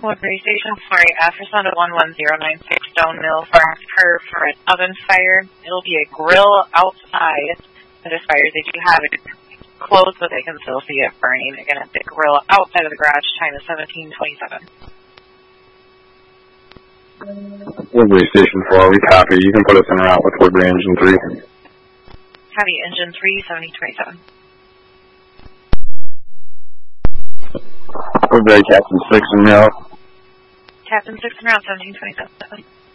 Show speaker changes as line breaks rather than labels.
Woodbury Station, sorry, for sound of 11096 Stone Mill Farms for an oven fire. It'll be a grill outside that is fired. They do have it closed, but they can still see it burning. Again, it's a grill outside of the garage. Time is 17:27.
Woodbury Station 4, we copy. You can put us en route with Woodbury Engine 3.
Copy, Engine 3, 1727.
Woodbury Captain 6 en route.
Captain 6 en route, 1727.